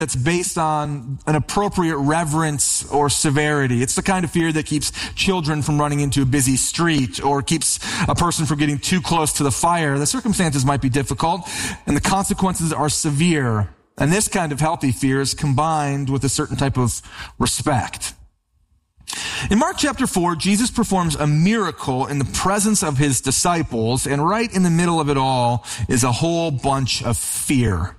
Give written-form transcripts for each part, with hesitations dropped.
that's based on an appropriate reverence or severity. It's the kind of fear that keeps children from running into a busy street or keeps a person from getting too close to the fire. The circumstances might be difficult and the consequences are severe. And this kind of healthy fear is combined with a certain type of respect. In Mark chapter 4, Jesus performs a miracle in the presence of his disciples, and right in the middle of it all is a whole bunch of fear.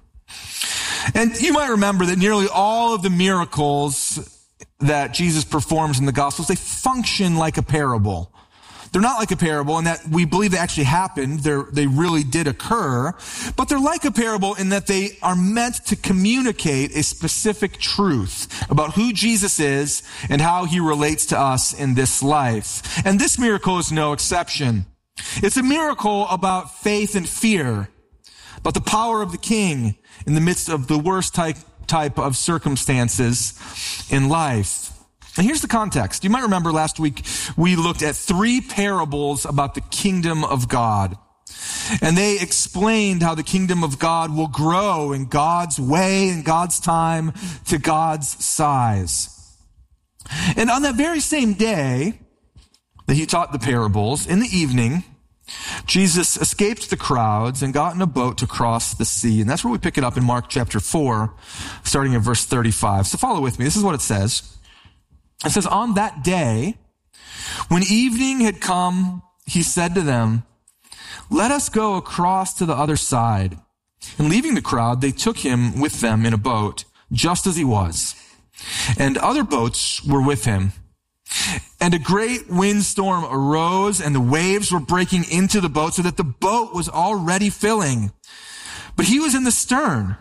And you might remember that nearly all of the miracles that Jesus performs in the Gospels, they function like a parable. They're not like a parable in that we believe they actually happened. They really did occur. But they're like a parable in that they are meant to communicate a specific truth about who Jesus is and how he relates to us in this life. And this miracle is no exception. It's a miracle about faith and fear, about the power of the King in the midst of the worst type of circumstances in life. And here's the context. You might remember last week we looked at 3 parables about the kingdom of God. And they explained how the kingdom of God will grow in God's way, in God's time, to God's size. And on that very same day that he taught the parables, in the evening, Jesus escaped the crowds and got in a boat to cross the sea. And that's where we pick it up in Mark chapter 4, starting at verse 35. So follow with me. This is what it says. It says, on that day, when evening had come, he said to them, let us go across to the other side. And leaving the crowd, they took him with them in a boat, just as he was. And other boats were with him. And a great windstorm arose, and the waves were breaking into the boat so that the boat was already filling. But he was in the stern,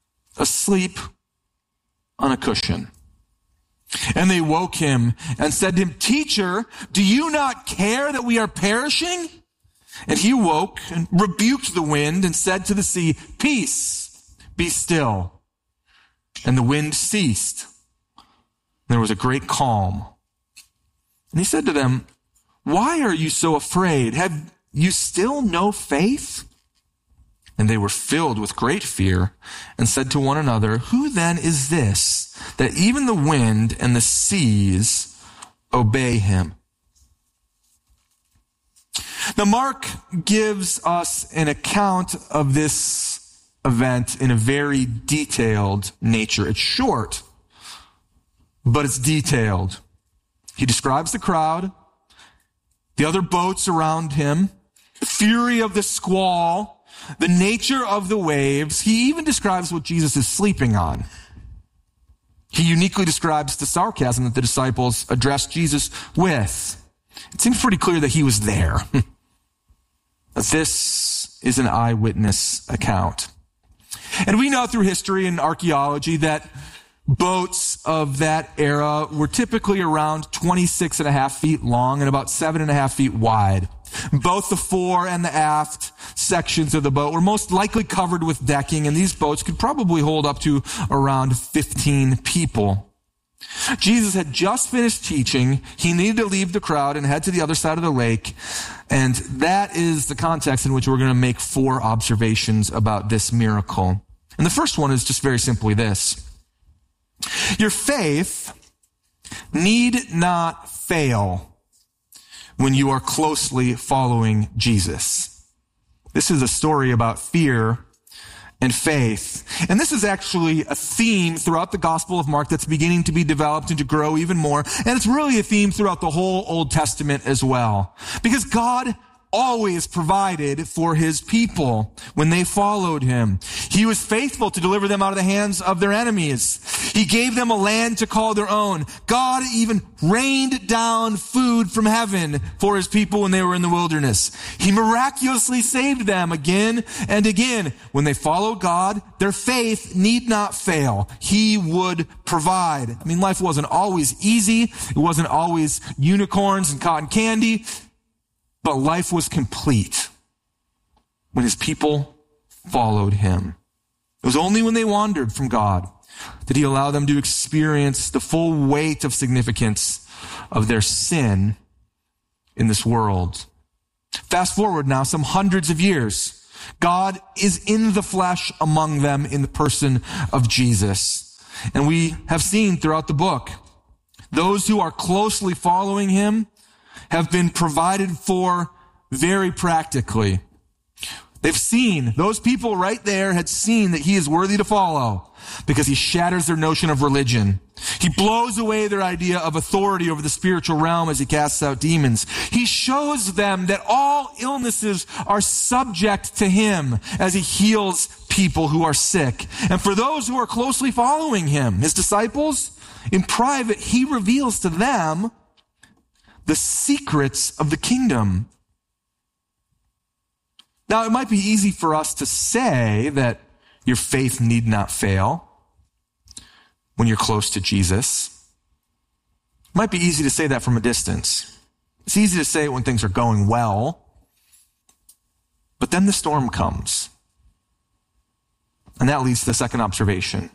asleep on a cushion. And they woke him and said to him, Teacher, do you not care that we are perishing? And he awoke and rebuked the wind and said to the sea, Peace, be still. And the wind ceased. There was a great calm. And he said to them, Why are you so afraid? Have you still no faith? And they were filled with great fear and said to one another, Who then is this, that even the wind and the seas obey him? Now, Mark gives us an account of this event in a very detailed nature. It's short, but it's detailed. He describes the crowd, the other boats around him, the fury of the squall, the nature of the waves. He even describes what Jesus is sleeping on. He uniquely describes the sarcasm that the disciples addressed Jesus with. It seems pretty clear that he was there. This is an eyewitness account. And we know through history and archaeology that boats of that era were typically around 26.5 feet long and about 7.5 feet wide. Both the fore and the aft sections of the boat were most likely covered with decking, and these boats could probably hold up to around 15 people. Jesus had just finished teaching. He needed to leave the crowd and head to the other side of the lake. And that is the context in which we're going to make 4 observations about this miracle. And the first one is just very simply this. Your faith need not fail when you are closely following Jesus. This is a story about fear and faith. And this is actually a theme throughout the Gospel of Mark that's beginning to be developed and to grow even more. And it's really a theme throughout the whole Old Testament as well. Because God always provided for his people when they followed him. He was faithful to deliver them out of the hands of their enemies. He gave them a land to call their own. God even rained down food from heaven for his people when they were in the wilderness. He miraculously saved them again and again. When they followed God, their faith need not fail. He would provide. I mean, life wasn't always easy. It wasn't always unicorns and cotton candy. But life was complete when his people followed him. It was only when they wandered from God did he allow them to experience the full weight of significance of their sin in this world. Fast forward now some hundreds of years. God is in the flesh among them in the person of Jesus. And we have seen throughout the book, those who are closely following him have been provided for very practically. They've seen, those people right there had seen that he is worthy to follow because he shatters their notion of religion. He blows away their idea of authority over the spiritual realm as he casts out demons. He shows them that all illnesses are subject to him as he heals people who are sick. And for those who are closely following him, his disciples, in private, he reveals to them the secrets of the kingdom. Now, it might be easy for us to say that your faith need not fail when you're close to Jesus. It might be easy to say that from a distance. It's easy to say it when things are going well. But then the storm comes. And that leads to the second observation.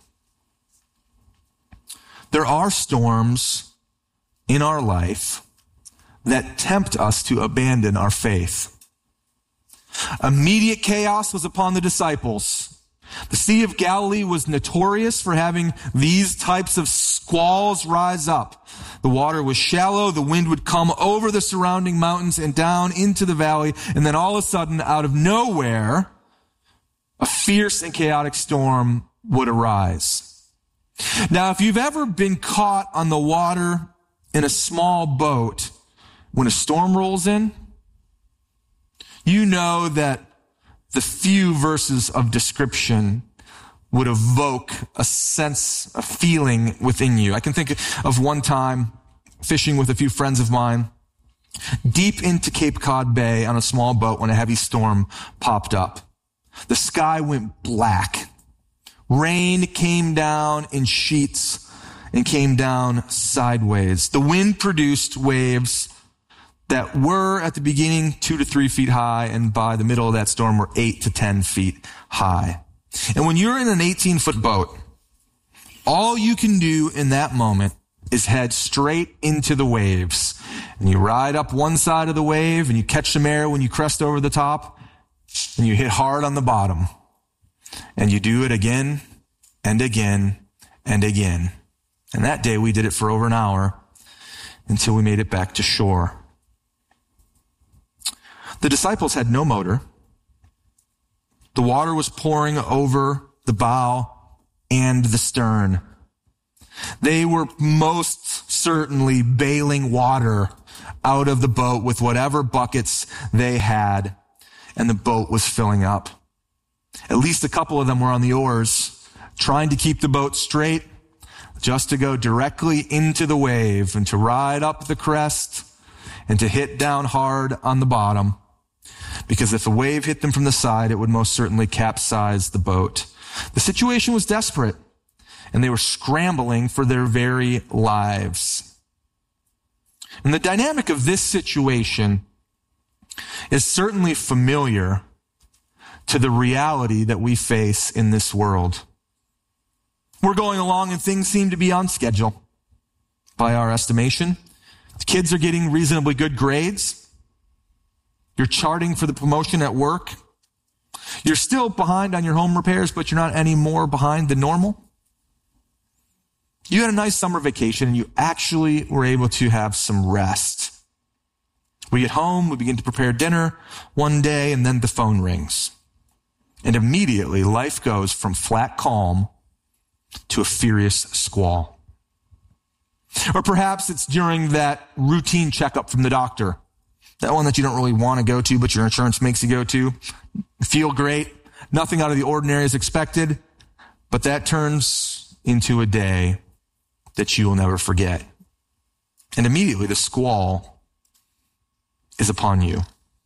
There are storms in our life that tempt us to abandon our faith. Immediate chaos was upon the disciples. The Sea of Galilee was notorious for having these types of squalls rise up. The water was shallow, the wind would come over the surrounding mountains and down into the valley, and then all of a sudden, out of nowhere, a fierce and chaotic storm would arise. Now, if you've ever been caught on the water in a small boat when a storm rolls in, you know that the few verses of description would evoke a sense, a feeling within you. I can think of one time fishing with a few friends of mine deep into Cape Cod Bay on a small boat when a heavy storm popped up. The sky went black. Rain came down in sheets and came down sideways. The wind produced waves that were at the beginning 2 to 3 feet high, and by the middle of that storm were 8 to 10 feet high. And when you're in an 18-foot boat, all you can do in that moment is head straight into the waves. And you ride up one side of the wave, and you catch some air when you crest over the top, and you hit hard on the bottom. And you do it again and again and again. And that day we did it for over an hour until we made it back to shore. The disciples had no motor. The water was pouring over the bow and the stern. They were most certainly bailing water out of the boat with whatever buckets they had, and the boat was filling up. At least a couple of them were on the oars, trying to keep the boat straight, just to go directly into the wave and to ride up the crest and to hit down hard on the bottom. Because if a wave hit them from the side, it would most certainly capsize the boat. The situation was desperate, and they were scrambling for their very lives. And the dynamic of this situation is certainly familiar to the reality that we face in this world. We're going along and things seem to be on schedule by our estimation. The kids are getting reasonably good grades. You're charting for the promotion at work. You're still behind on your home repairs, but you're not any more behind than normal. You had a nice summer vacation and you actually were able to have some rest. We get home, we begin to prepare dinner one day, and then the phone rings. And immediately life goes from flat calm to a furious squall. Or perhaps it's during that routine checkup from the doctor. That one that you don't really want to go to, but your insurance makes you go to. You feel great. Nothing out of the ordinary is expected. But that turns into a day that you will never forget. And immediately the squall is upon you.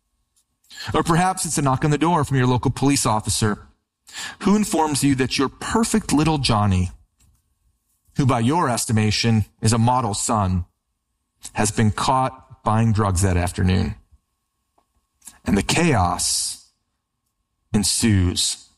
Or perhaps it's a knock on the door from your local police officer who informs you that your perfect little Johnny, who by your estimation is a model son, has been caught buying drugs that afternoon. And the chaos ensues.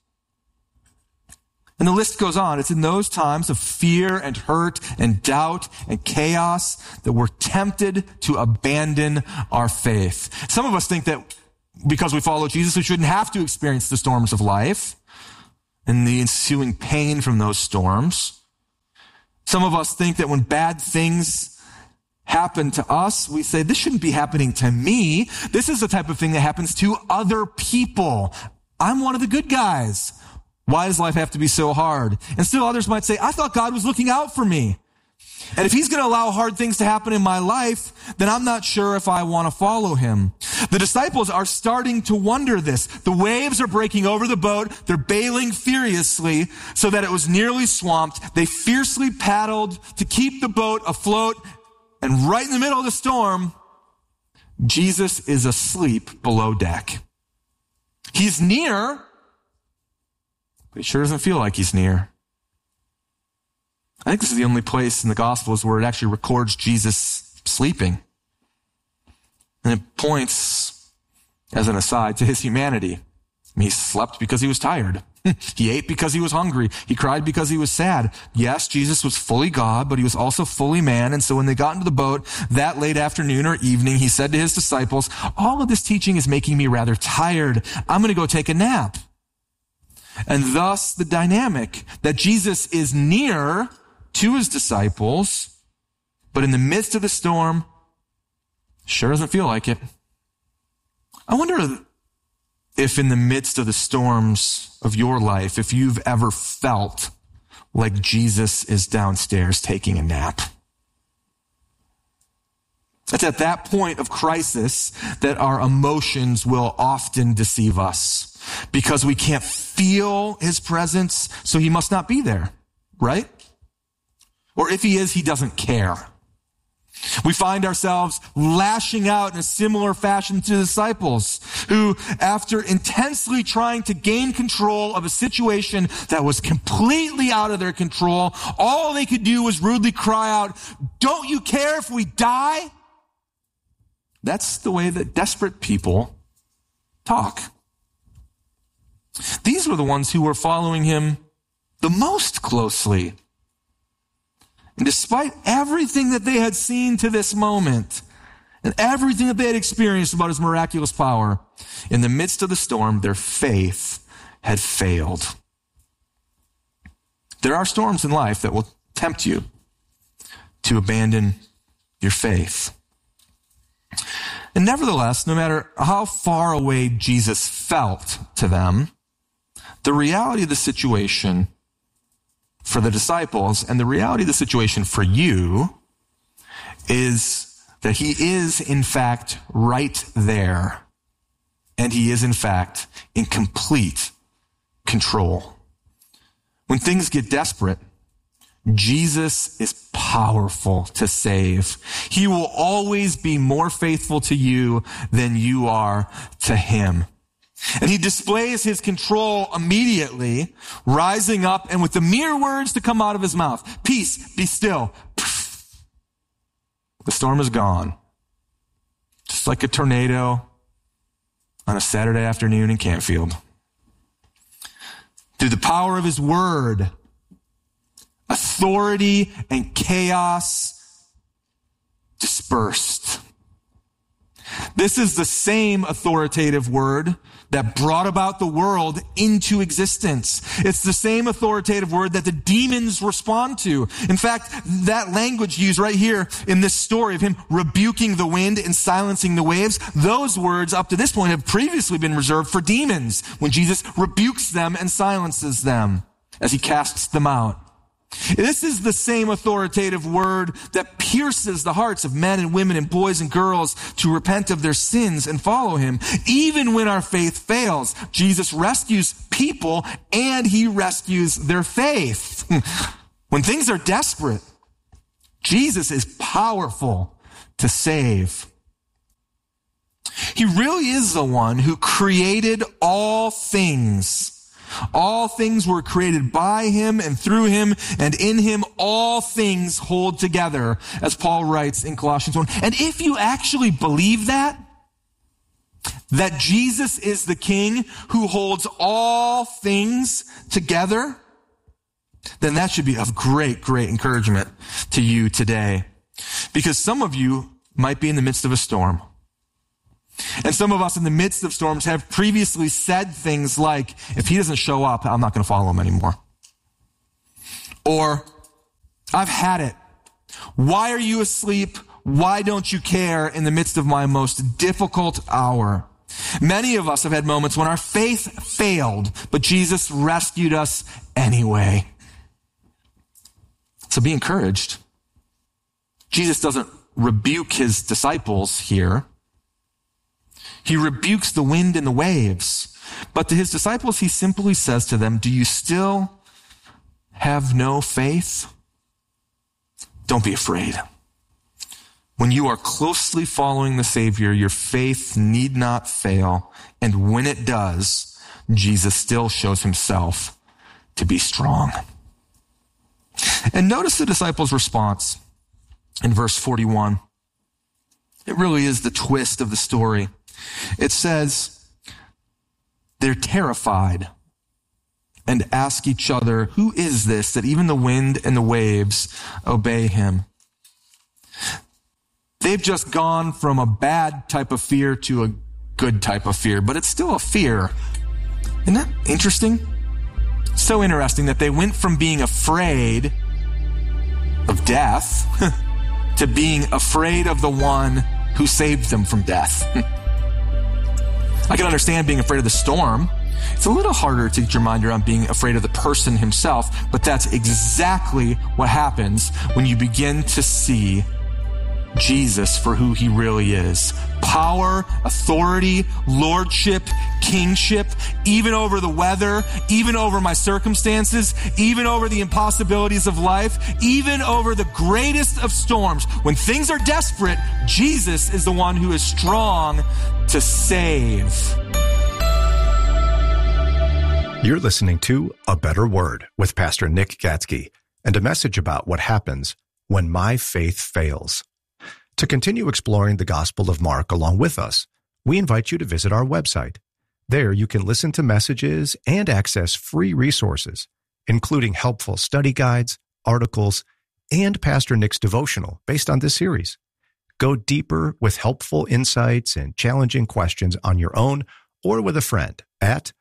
And the list goes on. It's in those times of fear and hurt and doubt and chaos that we're tempted to abandon our faith. Some of us think that because we follow Jesus, we shouldn't have to experience the storms of life and the ensuing pain from those storms. Some of us think that when bad things happen to us, we say, this shouldn't be happening to me. This is the type of thing that happens to other people. I'm one of the good guys. Why does life have to be so hard? And still others might say, I thought God was looking out for me. And if he's going to allow hard things to happen in my life, then I'm not sure if I want to follow him. The disciples are starting to wonder this. The waves are breaking over the boat. They're bailing furiously so that it was nearly swamped. They fiercely paddled to keep the boat afloat. And right in the middle of the storm, Jesus is asleep below deck. He's near, but he sure doesn't feel like he's near. I think this is the only place in the Gospels where it actually records Jesus sleeping. And it points, as an aside, to his humanity. I mean, he slept because he was tired. He ate because he was hungry. He cried because he was sad. Yes, Jesus was fully God, but he was also fully man. And so when they got into the boat that late afternoon or evening, he said to his disciples, all of this teaching is making me rather tired. I'm going to go take a nap. And thus the dynamic that Jesus is near to his disciples, but in the midst of the storm, sure doesn't feel like it. I wonder if in the midst of the storms of your life, if you've ever felt like Jesus is downstairs taking a nap. It's at that point of crisis that our emotions will often deceive us because we can't feel his presence, so he must not be there, right? Or if he is, he doesn't care. We find ourselves lashing out in a similar fashion to the disciples who, after intensely trying to gain control of a situation that was completely out of their control, all they could do was rudely cry out, "Don't you care if we die?" That's the way that desperate people talk. These were the ones who were following him the most closely. And despite everything that they had seen to this moment and everything that they had experienced about his miraculous power, in the midst of the storm, their faith had failed. There are storms in life that will tempt you to abandon your faith. And nevertheless, no matter how far away Jesus felt to them, the reality of the situation for the disciples and the reality of the situation for you is that he is in fact right there. And he is in fact in complete control. When things get desperate, Jesus is powerful to save. He will always be more faithful to you than you are to him. And he displays his control immediately, rising up and with the mere words to come out of his mouth, "Peace, be still." The storm is gone. Just like a tornado on a Saturday afternoon in Canfield. Through the power of his word, authority and chaos dispersed. This is the same authoritative word that brought about the world into existence. It's the same authoritative word that the demons respond to. In fact, that language used right here in this story of him rebuking the wind and silencing the waves, those words up to this point have previously been reserved for demons when Jesus rebukes them and silences them as he casts them out. This is the same authoritative word that pierces the hearts of men and women and boys and girls to repent of their sins and follow him. Even when our faith fails, Jesus rescues people and he rescues their faith. When things are desperate, Jesus is powerful to save. He really is the one who created all things. All things were created by him and through him, and in him all things hold together, as Paul writes in Colossians 1. And if you actually believe that Jesus is the King who holds all things together, then that should be of great, great encouragement to you today. Because some of you might be in the midst of a storm. And some of us in the midst of storms have previously said things like, if he doesn't show up, I'm not going to follow him anymore. Or, I've had it. Why are you asleep? Why don't you care in the midst of my most difficult hour? Many of us have had moments when our faith failed, but Jesus rescued us anyway. So be encouraged. Jesus doesn't rebuke his disciples here. He rebukes the wind and the waves. But to his disciples, he simply says to them, do you still have no faith? Don't be afraid. When you are closely following the Savior, your faith need not fail. And when it does, Jesus still shows himself to be strong. And notice the disciples' response in verse 41. It really is the twist of the story. It says, they're terrified and ask each other, who is this that even the wind and the waves obey him? They've just gone from a bad type of fear to a good type of fear, but it's still a fear. Isn't that interesting? So interesting that they went from being afraid of death to being afraid of the one who saved them from death. I can understand being afraid of the storm. It's a little harder to get your mind around being afraid of the person himself, but that's exactly what happens when you begin to see Jesus for who he really is. Power, authority, lordship, kingship, even over the weather, even over my circumstances, even over the impossibilities of life, even over the greatest of storms. When things are desperate, Jesus is the one who is strong to save. You're listening to A Better Word with Pastor Nick Gatzke and a message about what happens when my faith fails. To continue exploring the Gospel of Mark along with us, we invite you to visit our website. There you can listen to messages and access free resources, including helpful study guides, articles, and Pastor Nick's devotional based on this series. Go deeper with helpful insights and challenging questions on your own or with a friend at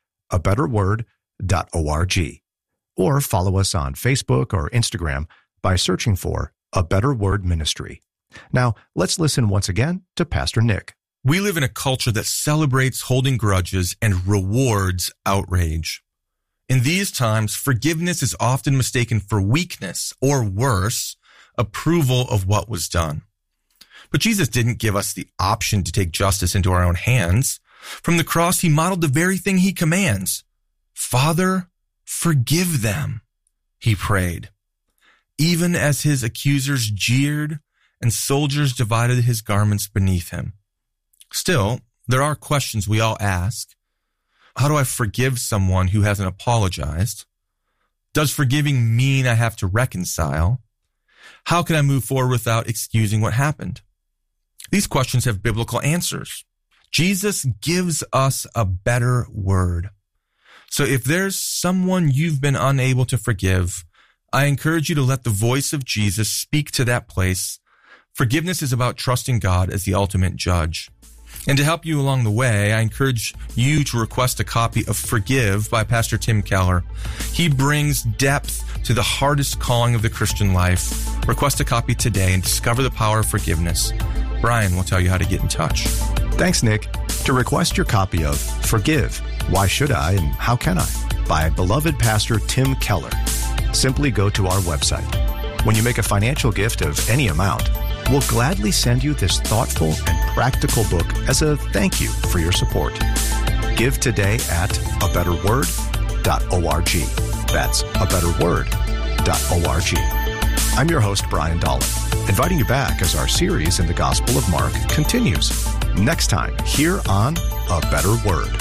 abetterword.org. Or follow us on Facebook or Instagram by searching for A Better Word Ministry. Now, let's listen once again to Pastor Nick. We live in a culture that celebrates holding grudges and rewards outrage. In these times, forgiveness is often mistaken for weakness, or worse, approval of what was done. But Jesus didn't give us the option to take justice into our own hands. From the cross, he modeled the very thing he commands. Father, forgive them, he prayed. Even as his accusers jeered and soldiers divided his garments beneath him. Still, there are questions we all ask. How do I forgive someone who hasn't apologized? Does forgiving mean I have to reconcile? How can I move forward without excusing what happened? These questions have biblical answers. Jesus gives us a better word. So if there's someone you've been unable to forgive, I encourage you to let the voice of Jesus speak to that place. Forgiveness is about trusting God as the ultimate judge. And to help you along the way, I encourage you to request a copy of Forgive by Pastor Tim Keller. He brings depth to the hardest calling of the Christian life. Request a copy today and discover the power of forgiveness. Brian will tell you how to get in touch. Thanks, Nick. To request your copy of Forgive, Why Should I and How Can I? By beloved Pastor Tim Keller, simply go to our website. When you make a financial gift of any amount, we'll gladly send you this thoughtful and practical book as a thank you for your support. Give today at abetterword.org. That's abetterword.org. I'm your host, Brian Dolan, inviting you back as our series in the Gospel of Mark continues. Next time, here on A Better Word.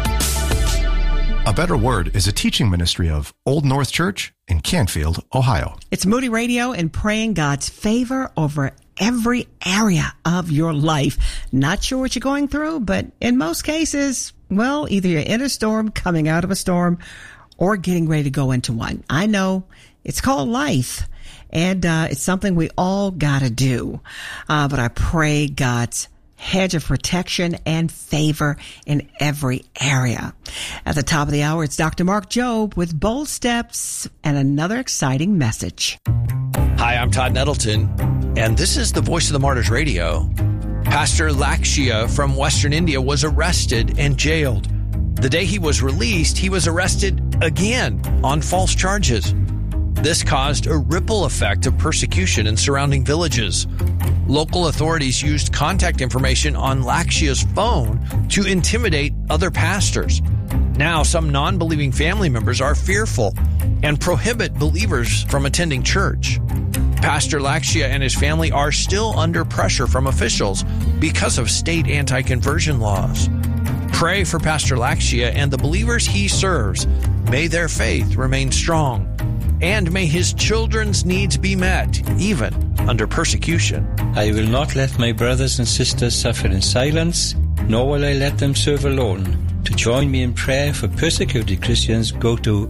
A Better Word is a teaching ministry of Old North Church in Canfield, Ohio. It's Moody Radio and praying God's favor over every area of your life. Not sure what you're going through, but in most cases, well, either you're in a storm, coming out of a storm, or getting ready to go into one. I know it's called life, and it's something we all gotta do. But I pray God's hedge of protection and favor in every area. At the top of the hour, it's Dr. Mark Jobe with Bold Steps and another exciting message. Hi, Hi, I'm Todd Nettleton, and this is the Voice of the Martyrs Radio. Pastor Lakshya from Western India was arrested and jailed. The day he was released, he was arrested again on false charges. This caused a ripple effect of persecution in surrounding villages. Local authorities used contact information on Lakshya's phone to intimidate other pastors. Now, some non-believing family members are fearful and prohibit believers from attending church. Pastor Lakshya and his family are still under pressure from officials because of state anti-conversion laws. Pray for Pastor Lakshya and the believers he serves. May their faith remain strong, and may his children's needs be met, even under persecution. I will not let my brothers and sisters suffer in silence, nor will I let them serve alone. To join me in prayer for persecuted Christians, go to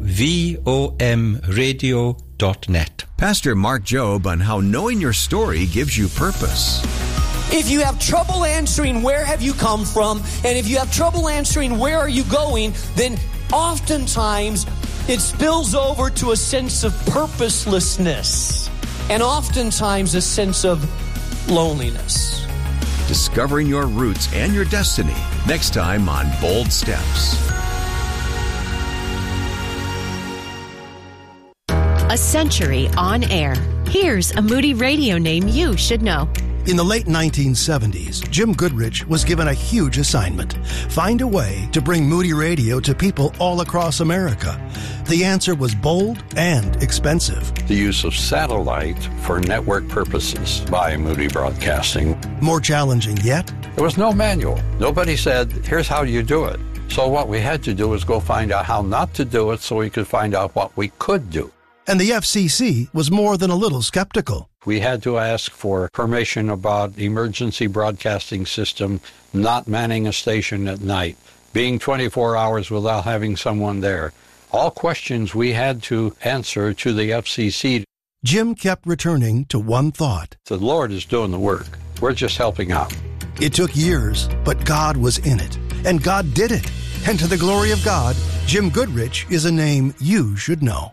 vomradio.net. Pastor Mark Jobe on how knowing your story gives you purpose. If you have trouble answering where have you come from, and if you have trouble answering where are you going, then oftentimes it spills over to a sense of purposelessness and oftentimes a sense of loneliness. Discovering your roots and your destiny, next time on Bold Steps. A century on air. Here's a Moody Radio name you should know. In the late 1970s, Jim Goodrich was given a huge assignment. Find a way to bring Moody Radio to people all across America. The answer was bold and expensive. The use of satellite for network purposes by Moody Broadcasting. More challenging yet? There was no manual. Nobody said, here's how you do it. So what we had to do was go find out how not to do it so we could find out what we could do. And the FCC was more than a little skeptical. We had to ask for permission about emergency broadcasting system not manning a station at night, being 24 hours without having someone there. All questions we had to answer to the FCC. Jim kept returning to one thought. The Lord is doing the work. We're just helping out. It took years, but God was in it. And God did it. And to the glory of God, Jim Goodrich is a name you should know.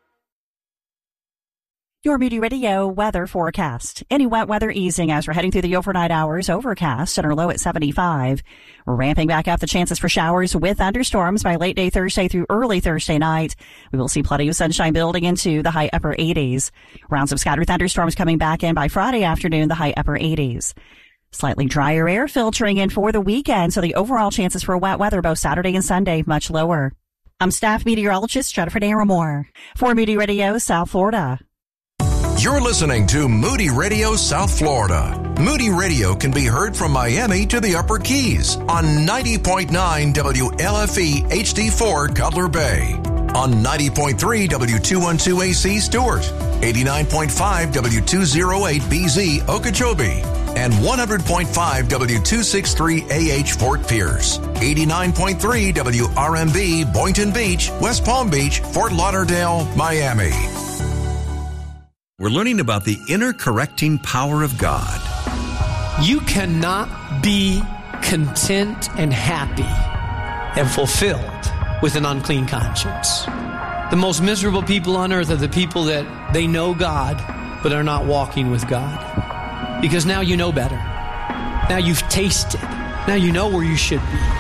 Your Moody Radio weather forecast. Any wet weather easing as we're heading through the overnight hours. Overcast and our low at 75. Ramping back up the chances for showers with thunderstorms by late day Thursday through early Thursday night. We will see plenty of sunshine building into the high upper 80s. Rounds of scattered thunderstorms coming back in by Friday afternoon, the high upper 80s. Slightly drier air filtering in for the weekend, so the overall chances for wet weather both Saturday and Sunday much lower. I'm staff meteorologist Jennifer Naramore for Moody Radio, South Florida. You're listening to Moody Radio South Florida. Moody Radio can be heard from Miami to the Upper Keys on 90.9 WLFE HD4 Cutler Bay, on 90.3 W212AC Stewart, 89.5 W208BZ Okeechobee, and 100.5 W263AH Fort Pierce, 89.3 WRMB Boynton Beach, West Palm Beach, Fort Lauderdale, Miami. We're learning about the inner correcting power of God. You cannot be content and happy and fulfilled with an unclean conscience. The most miserable people on earth are the people that they know God but are not walking with God. Because now you know better. Now you've tasted. Now you know where you should be.